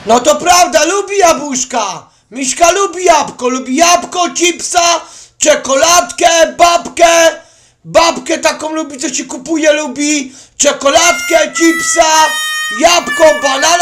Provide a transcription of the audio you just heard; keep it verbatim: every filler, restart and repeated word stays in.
No to prawda, lubi jabłuszka. Miśka lubi jabłko, lubi jabłko, chipsa, czekoladkę, babkę. Babkę taką lubi, co się kupuje, lubi czekoladkę, chipsa, jabłko, banana.